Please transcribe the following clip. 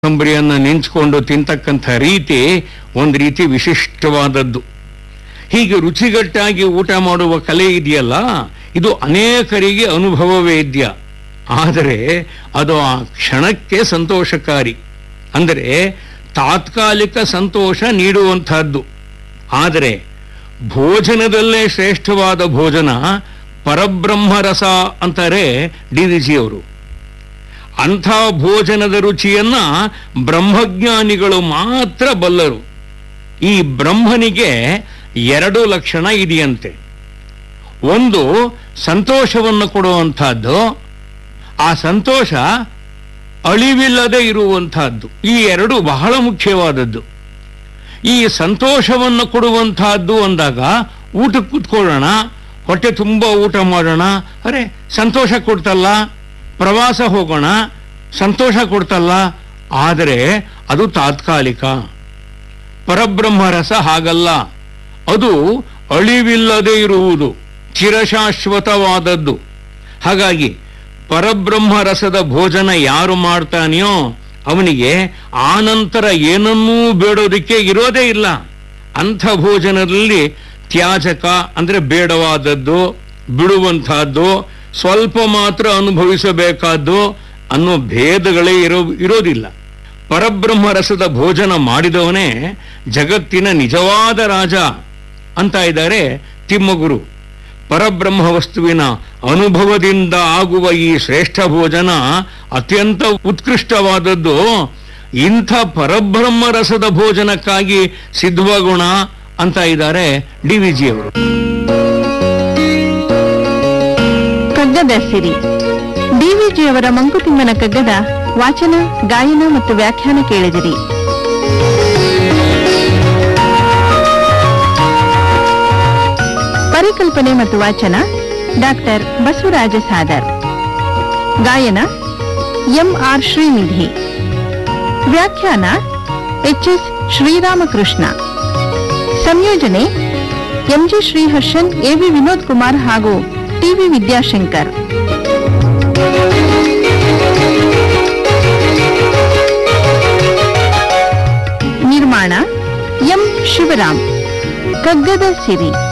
ಕೋಸಂಬರಿಯನ್ನು ನೆಂಚ್ಕೊಂಡು ತಿಂತಕ್ಕಂಥ ರೀತಿ ಒಂದು ರೀತಿ ವಿಶಿಷ್ಟವಾದದ್ದು. ಹೀಗೆ ರುಚಿಗಟ್ಟಾಗಿ ಊಟ ಮಾಡುವ ಕಲೆ ಇದೆಯಲ್ಲ, ಇದು ಅನೇಕರಿಗೆ ಅನುಭವ ವೇದ್ಯ. ಆದರೆ ಅದು ಆ ಕ್ಷಣಕ್ಕೆ ಸಂತೋಷಕಾರಿ, ಅಂದರೆ ತಾತ್ಕಾಲಿಕ ಸಂತೋಷ ನೀಡುವಂತಹದ್ದು. ಆದರೆ ಭೋಜನದಲ್ಲೇ ಶ್ರೇಷ್ಠವಾದ ಭೋಜನ ಪರಬ್ರಹ್ಮರಸ ಅಂತಾರೆ ಡಿ.ವಿ.ಜಿ. ಅವರು. ಅಂಥ ಭೋಜನದ ರುಚಿಯನ್ನ ಬ್ರಹ್ಮಜ್ಞಾನಿಗಳು ಮಾತ್ರ ಬಲ್ಲರು. ಈ ಬ್ರಹ್ಮನಿಗೆ 2 ಲಕ್ಷಣ ಇದೆಯಂತೆ. ಒಂದು ಸಂತೋಷವನ್ನು ಕೊಡುವಂತಹದ್ದು, ಆ ಸಂತೋಷ ಅಳಿವಿಲ್ಲದೆ ಇರುವಂತಹದ್ದು. ಈ 2 ಬಹಳ ಮುಖ್ಯವಾದದ್ದು. ಈ ಸಂತೋಷವನ್ನು ಕೊಡುವಂತಹದ್ದು ಅಂದಾಗ ಊಟಕ್ಕೆ ಕೂತ್ಕೊಳ್ಳೋಣ, ಹೊಟ್ಟೆ ತುಂಬ ಊಟ ಮಾಡೋಣ, ಅರೆ ಸಂತೋಷ ಕೊಡ್ತಲ್ಲ, ಪ್ರವಾಸ ಹೋಗೋಣ, ಸಂತೋಷ ಕೊಡ್ತಲ್ಲ. ಆದರೆ ಅದು ತಾತ್ಕಾಲಿಕ. ಪರಬ್ರಹ್ಮರಸ ಹಾಗಲ್ಲ, ಅದು ಅಳಿವಿಲ್ಲದೆ ಇರುವುದು, ಚಿರಶಾಶ್ವತವಾದದ್ದು. ಹಾಗಾಗಿ ಪರಬ್ರಹ್ಮರಸದ ಭೋಜನ ಯಾರು ಮಾಡ್ತಾನೆಯೋ ಅವನಿಗೆ ಆನಂತರ ಏನನ್ನೂ ಬೇಡೋದಕ್ಕೆ ಇರೋದೇ ಇಲ್ಲ. ಅಂಥ ಭೋಜನದಲ್ಲಿ ತ್ಯಾಜಕ ಅಂದರೆ ಬೇಡವಾದದ್ದು, ಬಿಡುವಂತಹದ್ದು, ಸ್ವಲ್ಪ ಮಾತ್ರ ಅನುಭವಿಸಬೇಕಾದ್ದು ಅನ್ನೋ ಭೇದಗಳೇ ಇರೋದಿಲ್ಲ. ಪರಬ್ರಹ್ಮರಸದ ಭೋಜನ ಮಾಡಿದವನೇ ಜಗತ್ತಿನ ನಿಜವಾದ ರಾಜ ಅಂತ ಇದ್ದಾರೆ ತಿಮ್ಮಗುರು. ಪರಬ್ರಹ್ಮ ವಸ್ತುವಿನ ಅನುಭವದಿಂದ ಆಗುವ ಈ ಶ್ರೇಷ್ಠ ಭೋಜನ ಅತ್ಯಂತ ಉತ್ಕೃಷ್ಟವಾದದ್ದು. ಇಂಥ ಪರಬ್ರಹ್ಮ ರಸದ ಭೋಜನಕ್ಕಾಗಿ ಸಿದ್ಧವಾಗೋಣ ಅಂತ ಇದ್ದಾರೆ ಡಿ.ವಿ.ಜಿ. ಅವರು. ಕಗ್ಗದ ಸಿರಿ ಡಿ.ವಿ.ಜಿ. ಅವರ ಮಂಕುತಿಮ್ಮನ ಕಗ್ಗದ ವಾಚನ, ಗಾಯನ ಮತ್ತು ವ್ಯಾಖ್ಯಾನ ಕೇಳಿದಿರಿ. ಪರಿಕಲ್ಪನೆ ಮತ್ತು ವಾಚನ ಡಾಕ್ಟರ್ ಬಸವರಾಜ ಸಾದರ್. ಗಾಯನ ಎಂ.ಆರ್. ಶ್ರೀನಿಧಿ. ವ್ಯಾಖ್ಯಾನ ಎಚ್.ಎಸ್. ಶ್ರೀರಾಮಕೃಷ್ಣ. ಸಂಯೋಜನೆ ಎಂ.ಜಿ. ಶ್ರೀಹರ್ಷನ್, ಎ.ವಿ. ವಿನೋದ್ ಕುಮಾರ್ ಹಾಗೂ ಟಿ.ವಿ. ವಿದ್ಯಾಶಂಕರ್. ನಿರ್ಮಾಣ ಎಂ. ಶಿವರಾಮ್. ಕಗ್ಗದ ಸಿರಿ.